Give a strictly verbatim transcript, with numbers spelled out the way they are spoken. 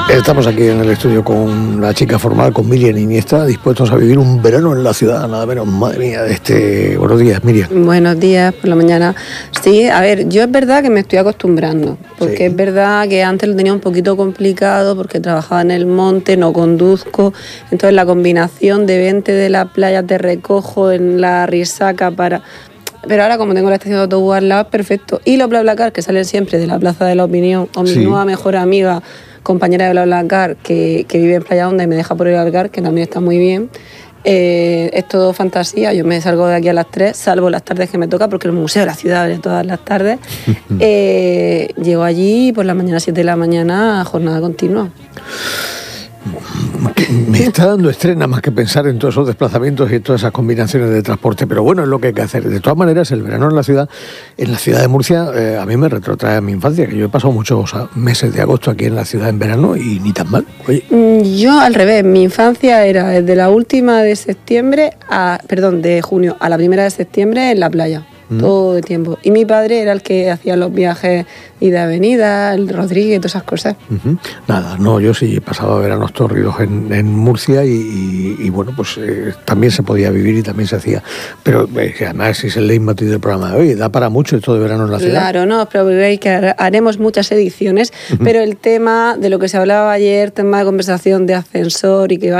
Estamos aquí en el estudio con la chica formal, con Miriam Iniesta, dispuestos a vivir un verano en la ciudad, nada menos. Madre mía, este... buenos días, Miriam. Buenos días, por la mañana. Sí, a ver, yo es verdad que me estoy acostumbrando, porque sí. Es verdad que antes lo tenía un poquito complicado, porque trabajaba en el monte, no conduzco, entonces la combinación de vente de la playa te recojo en la Risaca para... Pero ahora, como tengo la estación de autobús al lado, perfecto. Y los BlaBlaCar, que salen siempre de la Plaza de la Opinión, o mi sí. nueva mejor amiga, compañera de BlaBlaCar, que, que vive en Playa Honda y me deja por el Algar, que también está muy bien. Eh, es todo fantasía. Yo me salgo de aquí a las tres, salvo las tardes que me toca, porque el museo de la ciudad abre todas las tardes. eh, llego allí por la mañana, siete de la mañana, jornada continua. Me está dando estrés nada más que pensar en todos esos desplazamientos y todas esas combinaciones de transporte, pero bueno, es lo que hay que hacer. De todas maneras, el verano en la ciudad, en la ciudad de Murcia, eh, a mí me retrotrae a mi infancia, que yo he pasado muchos meses de agosto aquí en la ciudad en verano y ni tan mal. Oye. Yo al revés, mi infancia era desde la última de septiembre, a, perdón, de junio a la primera de septiembre en la playa. Mm. Todo el tiempo. Y mi padre era el que hacía los viajes ida avenida, el Rodríguez, todas esas cosas. Uh-huh. Nada, no, yo sí pasaba veranos tórridos en, en Murcia y, y, y bueno, pues eh, también se podía vivir y también se hacía. Pero eh, además es el leitmotiv del programa de hoy, da para mucho esto de verano en la ciudad. Claro, no, pero veréis que haremos muchas ediciones, uh-huh. pero el tema de lo que se hablaba ayer, tema de conversación de ascensor y que va